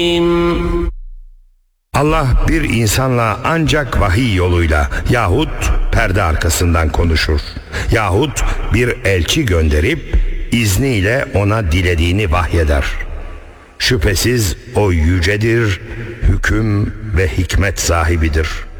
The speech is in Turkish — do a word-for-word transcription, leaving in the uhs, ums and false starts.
Allah bir insanla ancak vahiy yoluyla yahut perde arkasından konuşur. Yahut bir elçi gönderip izniyle ona dilediğini vahyeder. Şüphesiz o yücedir, hüküm ve hikmet sahibidir.